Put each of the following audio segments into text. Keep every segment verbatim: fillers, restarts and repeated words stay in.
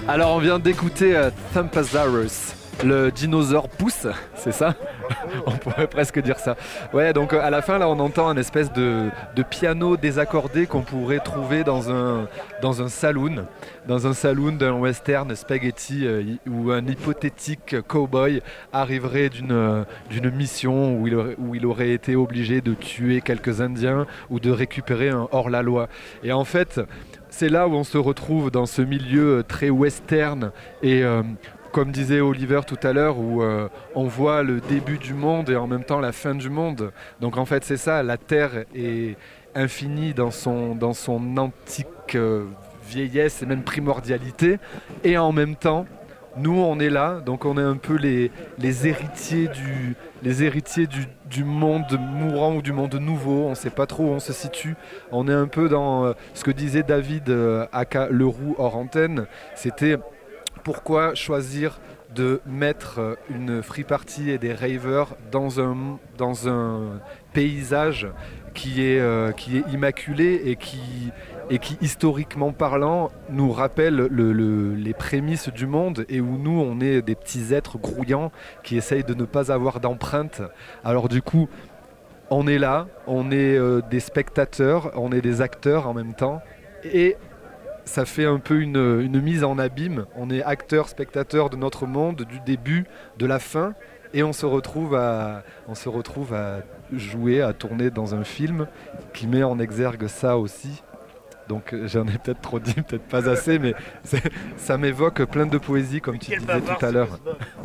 Alors on vient d'écouter euh, Thumpasaurus, le dinosaure pousse, c'est ça? On pourrait presque dire ça. Ouais, donc à la fin là on entend un espèce de, de piano désaccordé qu'on pourrait trouver dans un, dans un saloon, dans un saloon d'un western spaghetti euh, où un hypothétique cowboy arriverait d'une, d'une mission où il, aurait, où il aurait été obligé de tuer quelques Indiens ou de récupérer un hors-la-loi. Et en fait, c'est là où on se retrouve dans ce milieu très western et euh, comme disait Oliver tout à l'heure, où euh, on voit le début du monde et en même temps la fin du monde. Donc en fait c'est ça, la Terre est infinie dans son, dans son antique euh, vieillesse et même primordialité. Et en même temps, nous on est là, donc on est un peu les, les héritiers, du, les héritiers du, du monde mourant ou du monde nouveau. On ne sait pas trop où on se situe. On est un peu dans euh, ce que disait David euh, aka Leroux hors antenne, c'était... Pourquoi choisir de mettre une free party et des ravers dans un, dans un paysage qui est, euh, qui est immaculé et qui, et qui, historiquement parlant, nous rappelle le, le, les prémices du monde et où nous, on est des petits êtres grouillants qui essayent de ne pas avoir d'empreinte. Alors du coup, on est là, on est euh, des spectateurs, on est des acteurs en même temps et ça fait un peu une, une mise en abîme. On est acteur, spectateur de notre monde, du début, de la fin, et on se retrouve à, on se retrouve à jouer, à tourner dans un film qui met en exergue ça aussi. Donc j'en ai peut-être trop dit, peut-être pas assez, mais ça m'évoque plein de poésie, comme tu disais tout à l'heure.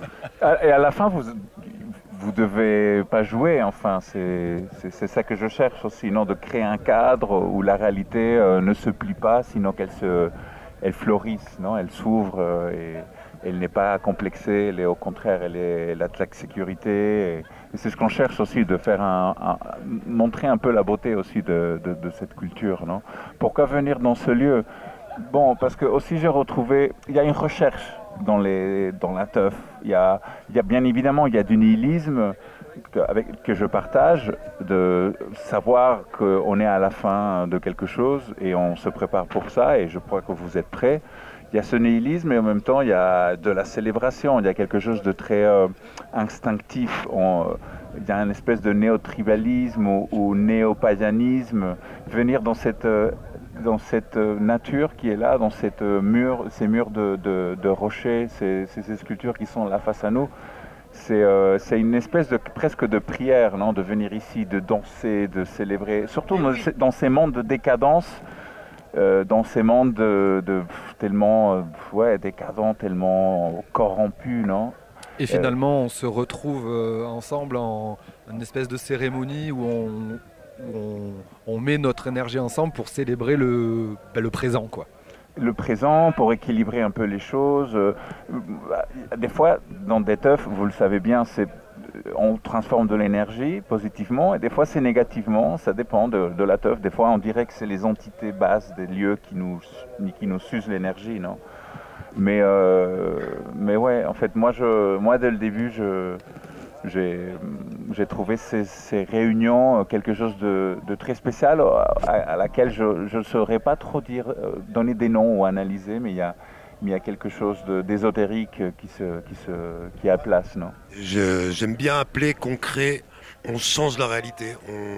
Et à la fin, vous... Vous devez pas jouer, enfin, c'est, c'est, c'est ça que je cherche aussi, non, de créer un cadre où la réalité euh, ne se plie pas, sinon qu'elle se, elle fleurisse, non, elle s'ouvre euh, et elle n'est pas complexée, elle est au contraire, elle est, elle a de la sécurité. Et, et c'est ce qu'on cherche aussi, de faire un, un, montrer un peu la beauté aussi de, de, de cette culture, non. Pourquoi venir dans ce lieu? Bon, parce que aussi j'ai retrouvé, il y a une recherche dans, les, dans la teuf. Il y a, il y a bien évidemment, il y a du nihilisme que, avec, que je partage, de savoir qu'on est à la fin de quelque chose et on se prépare pour ça, et je crois que vous êtes prêts. Il y a ce nihilisme et en même temps il y a de la célébration, il y a quelque chose de très euh, instinctif. On, il y a une espèce de néo-tribalisme ou, ou néo-paganisme. Venir dans cette... Euh, dans cette nature qui est là, dans cette mur, ces murs de, de, de rochers, ces, ces sculptures qui sont là face à nous, c'est, euh, c'est une espèce de, presque de prière, non, de venir ici, de danser, de célébrer, surtout dans, dans ces mondes de décadence, euh, dans ces mondes de, de tellement euh, ouais, décadents, tellement corrompus, non. Et finalement, euh, on se retrouve euh, ensemble en une espèce de cérémonie où on... On, on met notre énergie ensemble pour célébrer le, ben le présent, quoi. Le présent, pour équilibrer un peu les choses. Euh, des fois, dans des teufs, vous le savez bien, c'est, on transforme de l'énergie positivement et des fois c'est négativement, ça dépend de, de la teuf. Des fois on dirait que c'est les entités basses des lieux qui nous, qui nous s'usent l'énergie, non? Mais, euh, mais ouais, en fait, moi, je, moi dès le début, je... J'ai, j'ai trouvé ces, ces réunions quelque chose de, de très spécial à, à laquelle je ne saurais pas trop dire, donner des noms ou analyser, mais il y a, mais il y a quelque chose de, d'ésotérique qui, se, qui, se, qui a place, non? Je, J'aime bien appeler concret, on change la réalité.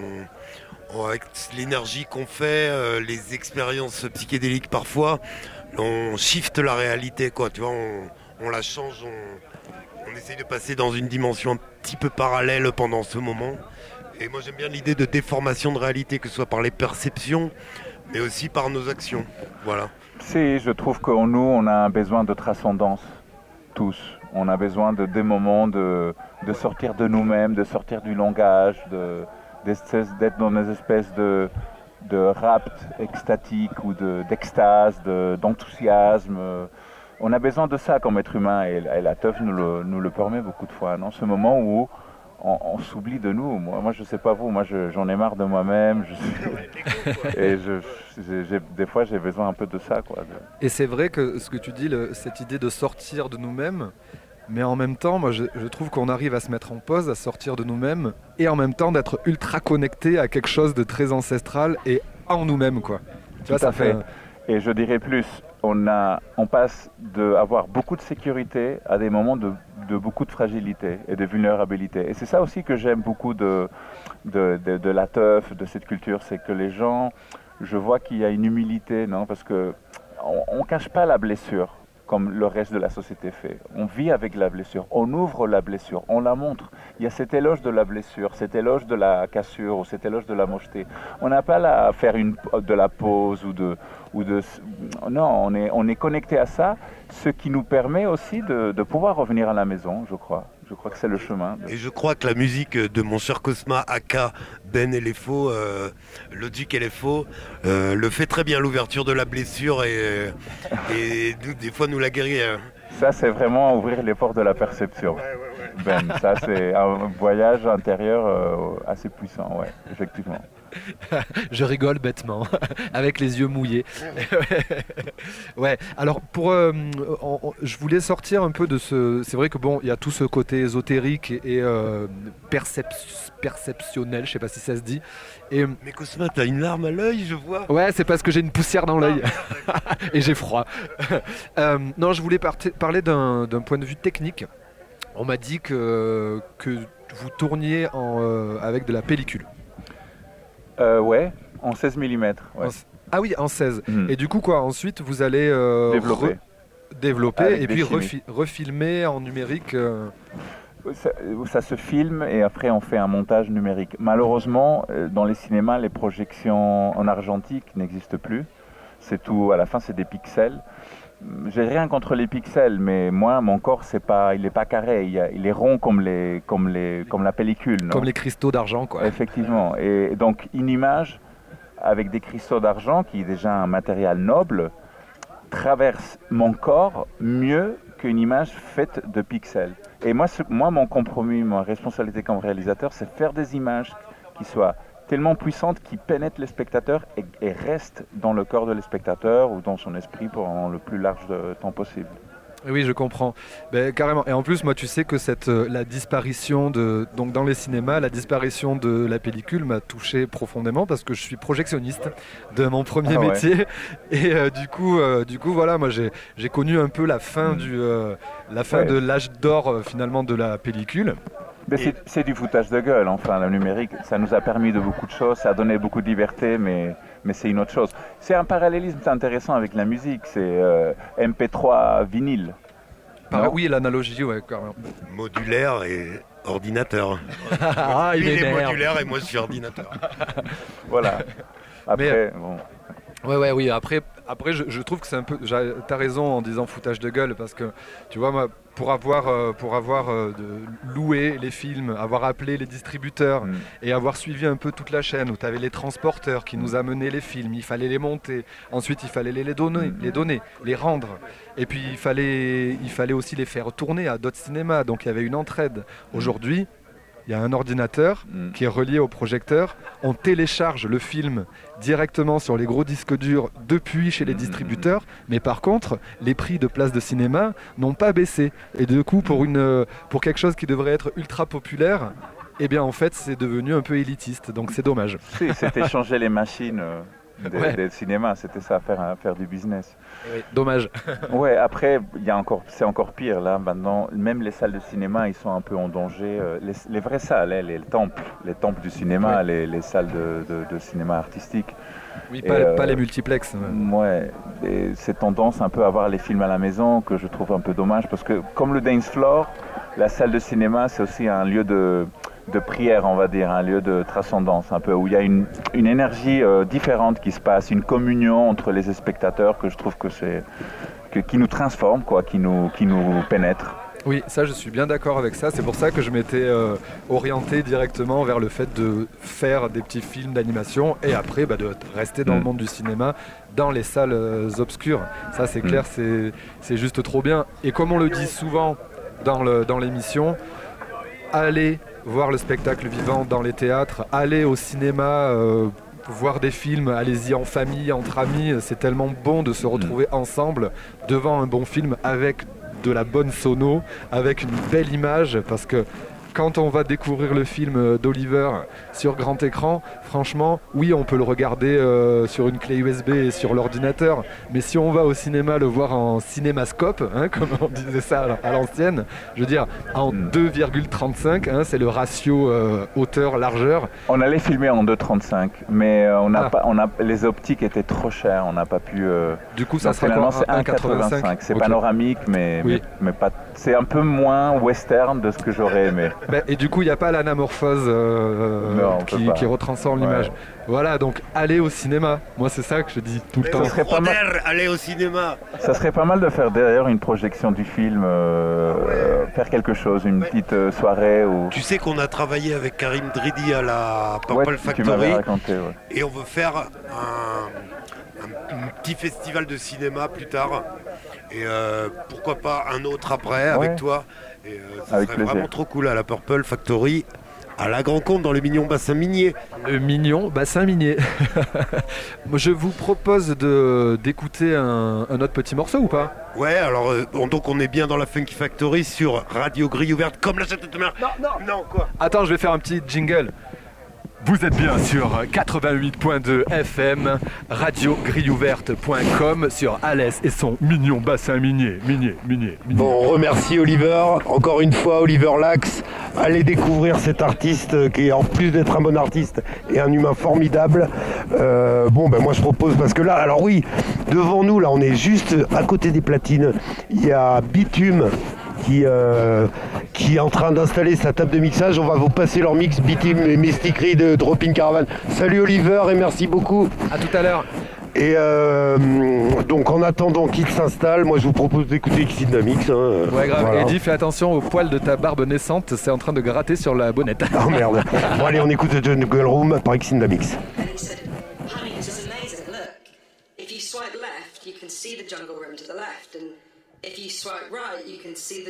On, on, avec l'énergie qu'on fait, euh, les expériences psychédéliques parfois, on shift la réalité, quoi, tu vois, on, on la change, on... On essaye de passer dans une dimension un petit peu parallèle pendant ce moment. Et moi j'aime bien l'idée de déformation de réalité, que ce soit par les perceptions, mais aussi par nos actions. Voilà. Si, je trouve que nous, on a besoin de transcendance, tous. On a besoin de des moments de, de sortir de nous-mêmes, de sortir du langage, de, d'être dans des espèces de, de rapt extatique ou de, d'extase, de, d'enthousiasme. On a besoin de ça comme être humain et, et la teuf nous le, nous le permet beaucoup de fois. Non, ce moment où on, on s'oublie de nous. Moi, moi je ne sais pas vous, moi je, j'en ai marre de moi-même. Je suis... et je, j'ai, j'ai, des fois j'ai besoin un peu de ça, quoi. Et c'est vrai que ce que tu dis, le, cette idée de sortir de nous-mêmes, mais en même temps, moi je, je trouve qu'on arrive à se mettre en pause, à sortir de nous-mêmes, et en même temps d'être ultra connecté à quelque chose de très ancestral et en nous-mêmes, quoi. Tu vois, ça fait... Et je dirais plus, on, a, on passe d'avoir beaucoup de sécurité à des moments de, de beaucoup de fragilité et de vulnérabilité. Et c'est ça aussi que j'aime beaucoup de, de, de, de la teuf, de cette culture, c'est que les gens, je vois qu'il y a une humilité, non, parce qu'on ne cache pas la blessure comme le reste de la société fait. On vit avec la blessure, on ouvre la blessure, on la montre. Il y a cet éloge de la blessure, cet éloge de la cassure ou cet éloge de la mocheté. On n'a pas là à faire une, de la pause ou de... Ou de non, on est, on est connecté à ça, ce qui nous permet aussi de, de pouvoir revenir à la maison, je crois. Je crois que c'est le chemin. De... Et je crois que la musique de mon cher Cosma, aka Ben et les faux, euh, le Duc et les faux, euh, le fait très bien, l'ouverture de la blessure et, et nous, des fois nous la guérit. Hein. Ça, c'est vraiment ouvrir les portes de la perception. Ouais, ouais, ouais. Ben, ça, c'est un voyage intérieur euh, assez puissant, ouais, effectivement. Je rigole bêtement, avec les yeux mouillés. Ouais, alors pour, euh, on, on, je voulais sortir un peu de ce... C'est vrai que bon, il y a tout ce côté ésotérique et, et euh, percep, perceptionnel, je sais pas si ça se dit. Et, mais Cosma, t'as une larme à l'œil, je vois. Ouais, c'est parce que j'ai une poussière dans l'œil et j'ai froid. euh, non, je voulais par- parler d'un, d'un point de vue technique. On m'a dit que, que vous tourniez en, euh, avec de la pellicule. Euh, ouais, en seize millimètres. Ouais. En, ah oui, en seize. Mmh. Et du coup, quoi, ensuite, vous allez euh, développer, re, développer avec et puis refi- refilmer en numérique. Euh... Ça, ça se filme et après on fait un montage numérique. Malheureusement, dans les cinémas, les projections en argentique n'existent plus. C'est tout, à la fin, c'est des pixels. J'ai rien contre les pixels, mais moi, mon corps, c'est pas, il n'est pas carré, il, a, il est rond comme, les, comme, les, comme la pellicule. Non ? Comme les cristaux d'argent, quoi. Effectivement. Et donc, une image avec des cristaux d'argent, qui est déjà un matériel noble, traverse mon corps mieux qu'une image faite de pixels. Et moi, ce, moi, mon compromis, ma responsabilité comme réalisateur, c'est faire des images qui soient tellement puissante qui pénètre le spectateur et, et reste dans le corps de le spectateur ou dans son esprit pendant le plus large de temps possible. Oui, je comprends. Ben, carrément. Et en plus, moi, tu sais que cette, euh, la disparition de, donc dans les cinémas, la disparition de la pellicule m'a touché profondément parce que je suis projectionniste de mon premier ah ouais. métier. Et euh, du coup, euh, du coup, voilà, moi, j'ai, j'ai connu un peu la fin mmh. du, euh, la fin ouais. de l'âge d'or euh, finalement de la pellicule. Mais c'est, c'est du foutage de gueule, enfin, le numérique, ça nous a permis de beaucoup de choses, ça a donné beaucoup de liberté, mais, mais c'est une autre chose. C'est un parallélisme intéressant avec la musique, c'est euh, M P trois vinyle. Par, oui, l'analogie, ouais, quand même. Modulaire et ordinateur. Ah, il, il est, est modulaire et moi je suis ordinateur. Voilà. Après, mais, bon... Ouais, ouais, oui. Après, après je, je trouve que c'est un peu. T'as raison en disant foutage de gueule parce que tu vois, moi, pour avoir, euh, pour avoir euh, de, loué les films, avoir appelé les distributeurs mmh. et avoir suivi un peu toute la chaîne où t'avais les transporteurs qui mmh. nous amenaient les films, il fallait les monter. Ensuite, il fallait les, les donner, mmh. les donner, les rendre. Et puis il fallait, il fallait aussi les faire tourner à d'autres cinémas. Donc il y avait une entraide. Mmh. Aujourd'hui, il y a un ordinateur mmh. qui est relié au projecteur. On télécharge le film directement sur les gros disques durs depuis chez les distributeurs. Mais par contre, les prix de places de cinéma n'ont pas baissé. Et du coup, pour, une, pour quelque chose qui devrait être ultra populaire, eh bien en fait, c'est devenu un peu élitiste. Donc c'est dommage. Si, c'était changer les machines euh, des, ouais. des cinémas. C'était ça, faire, faire du business. Oui, dommage. Ouais, après, y a encore, c'est encore pire là. Maintenant, même les salles de cinéma, ils sont un peu en danger. Les, les vraies salles, hein, les, les temples, les temples du cinéma, ouais. les, les salles de, de, de cinéma artistique. Oui, pas, et, pas euh, les multiplexes. Ouais, et c'est tendance un peu à voir les films à la maison que je trouve un peu dommage parce que comme le dance floor, la salle de cinéma, c'est aussi un lieu de de prière, on va dire, un lieu de transcendance, un peu, où il y a une, une énergie euh, différente qui se passe, une communion entre les spectateurs que je trouve que c'est, que, qui nous transforme, quoi, qui nous, qui nous pénètre. Oui, ça je suis bien d'accord avec ça, c'est pour ça que je m'étais euh, orienté directement vers le fait de faire des petits films d'animation et après bah, de rester dans mmh. le monde du cinéma, dans les salles euh, obscures. Ça c'est clair, mmh. c'est, c'est juste trop bien. Et comme on le dit souvent dans, le, dans l'émission, allez voir le spectacle vivant dans les théâtres, aller au cinéma, euh, voir des films, allez-y en famille, entre amis, c'est tellement bon de se retrouver mmh. ensemble devant un bon film avec de la bonne sono, avec une belle image, parce que quand on va découvrir le film d'Oliver sur grand écran, franchement, oui, on peut le regarder euh, sur une clé U S B et sur l'ordinateur, mais si on va au cinéma le voir en cinémascope, hein, comme on disait ça à l'ancienne, je veux dire en deux virgule trente-cinq, hein, c'est le ratio euh, hauteur-largeur. On allait filmer en deux virgule trente-cinq, mais euh, on a ah. pas, on a, les optiques étaient trop chères, on n'a pas pu... Euh... Du coup, ça sera quoi, c'est un virgule quatre-vingt-cinq. C'est okay. Panoramique, mais, oui. mais, mais pas... c'est un peu moins western de ce que j'aurais aimé. Ben, et du coup, il n'y a pas l'anamorphose euh, non, qui, qui retransforme ouais. l'image. Voilà, donc allez au cinéma. Moi, c'est ça que je dis tout le mais temps. Ça serait pas mal... Allez au cinéma. Ça serait pas mal de faire derrière une projection du film, euh, ouais. euh, faire quelque chose, une ouais. petite euh, soirée. Ou... Tu sais qu'on a travaillé avec Karim Dridi à la Purple ouais, Factory. Raconté, ouais. Et on veut faire un, un, un petit festival de cinéma plus tard. Et euh, pourquoi pas un autre après avec ouais. toi. Et euh, ça avec serait plaisir. Vraiment trop cool à la Purple Factory. À la Grand Comte, dans le mignon bassin minier. Le mignon bassin minier. Je vous propose de, d'écouter un, un autre petit morceau ou pas ? Ouais, alors euh, donc on est bien dans la Funky Factory sur Radio Grille Ouverte, comme la chatte de ta mère. Non, non, non, quoi. Attends, je vais faire un petit jingle. Vous êtes bien sur quatre-vingt-huit point deux F M, radio grille ouverte point com, sur Alès et son mignon bassin minier, minier, minier, minier. Bon, on remercie Oliver, encore une fois Oliver Lax. Allez découvrir cet artiste qui, en plus d'être un bon artiste, est un humain formidable. Euh, bon, ben moi je propose, parce que là, alors oui, devant nous, là, on est juste à côté des platines. Il y a Bitume qui, euh, qui est en train d'installer sa table de mixage. On va vous passer leur mix Bitume et Mystiquerie de Dropping Caravan. Salut Oliver et merci beaucoup. À tout à l'heure. Et euh, donc en attendant qu'il s'installe, moi je vous propose d'écouter Xindamix. Hein. Ouais, grave. Voilà. Eddie, fais attention au poil de ta barbe naissante, c'est en train de gratter sur la bonnette. Oh merde. Bon allez, on écoute The Jungle Room par Xindamix. If you swipe right, you can see the